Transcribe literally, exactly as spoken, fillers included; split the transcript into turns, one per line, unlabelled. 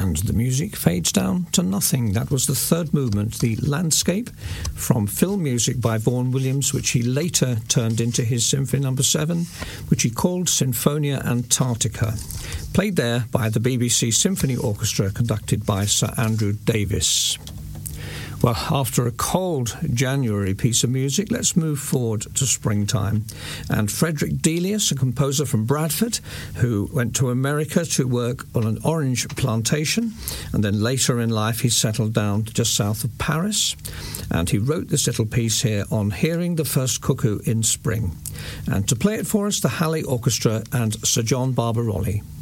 And the music fades down to nothing. That was the third movement, the Landscape, from film music by Vaughan Williams, which he later turned into his Symphony Number seven, which he called Sinfonia Antarctica, played there by the B B C Symphony Orchestra, conducted by Sir Andrew Davis. Well, after a cold January piece of music, let's move forward to springtime. And Frederick Delius, a composer from Bradford, who went to America to work on an orange plantation, and then later in life he settled down just south of Paris. And he wrote this little piece here on hearing the first cuckoo in spring. And to play it for us, the Halley Orchestra and Sir John Barbarolli.